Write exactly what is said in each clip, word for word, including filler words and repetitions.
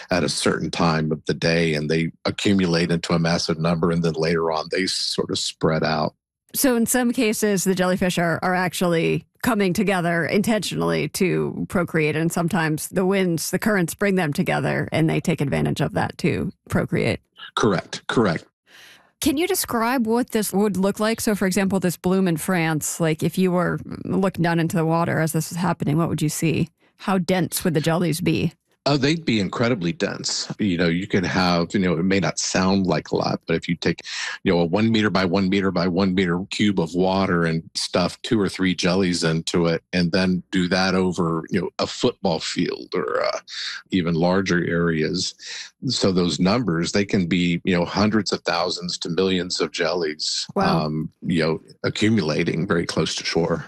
at a certain time of the day, and they accumulate into a massive number, and then later on they sort of spread out. So in some cases, the jellyfish are, are actually coming together intentionally to procreate, and sometimes the winds, the currents bring them together, and they take advantage of that to procreate. Correct, correct. Can you describe what this would look like? So, for example, this bloom in France, like if you were looking down into the water as this is happening, what would you see? How dense would the jellies be? Oh, they'd be incredibly dense. You know, you could have, you know, it may not sound like a lot, but if you take, you know, a one meter by one meter by one meter cube of water and stuff two or three jellies into it, and then do that over, you know, a football field or uh, even larger areas. So those numbers, they can be, you know, hundreds of thousands to millions of jellies, wow. um, you know, accumulating very close to shore.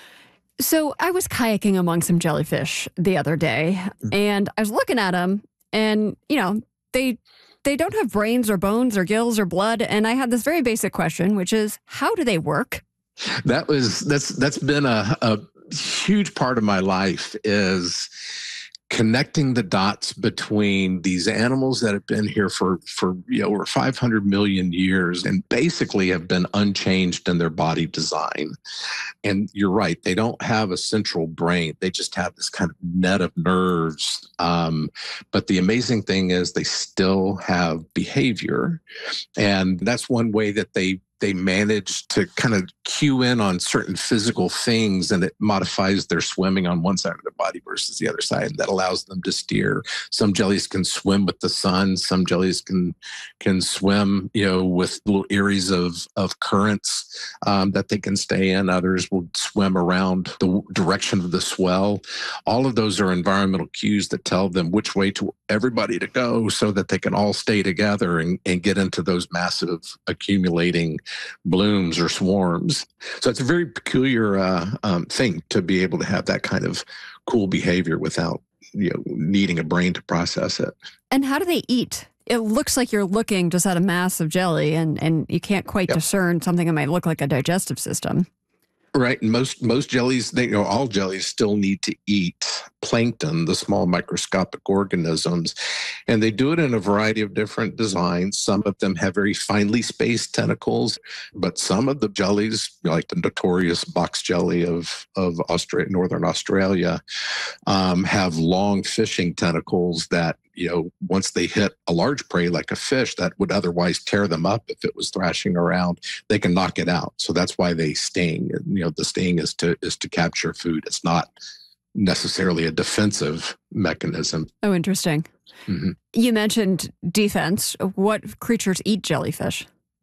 So I was kayaking among some jellyfish the other day, and I was looking at them, and, you know, they they don't have brains or bones or gills or blood. And I had this very basic question, which is, how do they work? That was that's that's been a, a huge part of my life, is connecting the dots between these animals that have been here for, for you know, over five hundred million years and basically have been unchanged in their body design. And you're right, they don't have a central brain. They just have this kind of net of nerves. Um, but the amazing thing is they still have behavior. And that's one way that they they manage to kind of cue in on certain physical things, and it modifies their swimming on one side of their body versus the other side. And that allows them to steer. Some jellies can swim with the sun. Some jellies can can swim, you know, with little areas of, of currents um, that they can stay in. Others will swim around the direction of the swell. All of those are environmental cues that tell them which way to everybody to go so that they can all stay together and, and get into those massive accumulating blooms or swarms. So it's a very peculiar uh, um, thing to be able to have that kind of cool behavior without, you know, needing a brain to process it. And how do they eat? It looks like you're looking just at a mass of jelly, and, and you can't quite Yep. discern something that might look like a digestive system. Right. And most most jellies, they, you know, all jellies still need to eat plankton, the small microscopic organisms. And they do it in a variety of different designs. Some of them have very finely spaced tentacles, but some of the jellies, like the notorious box jelly of, of Australia, Northern Australia, um, have long fishing tentacles that, you know, once they hit a large prey like a fish that would otherwise tear them up if it was thrashing around, they can knock it out. So that's why they sting. You know, the sting is to is to capture food. It's not necessarily a defensive mechanism. Oh, interesting. Mm-hmm. You mentioned defense. What creatures eat jellyfish?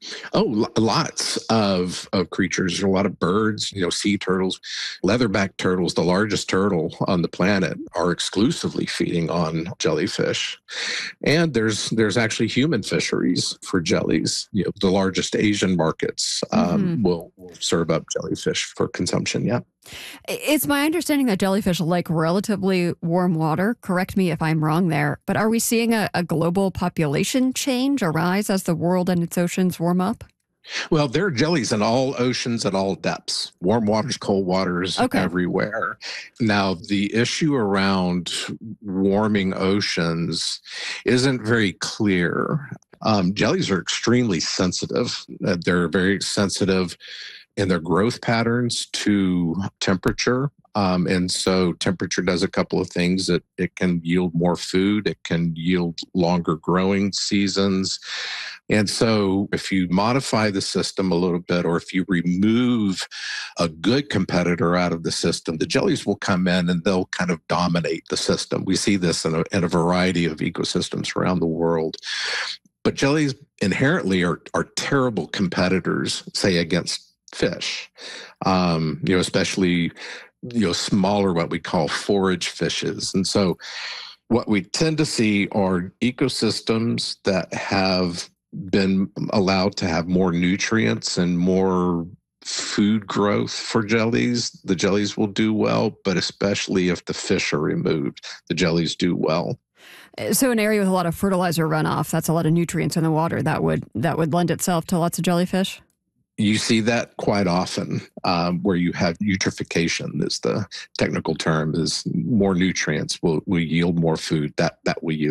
Oh, lots of, of creatures. There are a lot of birds, you know, sea turtles, leatherback turtles, the largest turtle on the planet, are exclusively feeding on jellyfish. And there's there's actually human fisheries for jellies. You know, the largest Asian markets um, mm-hmm. will, will serve up jellyfish for consumption. Yeah. It's my understanding that jellyfish like relatively warm water. Correct me if I'm wrong there. But are we seeing a, a global population change arise as the world and its oceans warm up? Well, there are jellies in all oceans at all depths, warm waters, cold waters, okay. everywhere. Now, the issue around warming oceans isn't very clear. Um, jellies are extremely sensitive. Uh, they're very sensitive in their growth patterns to temperature. Um, and so temperature does a couple of things. It, it can yield more food. It can yield longer growing seasons. And so if you modify the system a little bit, or if you remove a good competitor out of the system, the jellies will come in and they'll kind of dominate the system. We see this in a, in a variety of ecosystems around the world. But jellies inherently are, are terrible competitors, say, against fish, um, you know, especially, you know, smaller, what we call forage fishes. And so what we tend to see are ecosystems that have been allowed to have more nutrients and more food growth for jellies. The jellies will do well, but especially if the fish are removed, the jellies do well. So an area with a lot of fertilizer runoff, that's a lot of nutrients in the water, that would that would lend itself to lots of jellyfish? You see that quite often, um, where you have eutrophication, is the technical term, is more nutrients will, will yield more food. That that will yield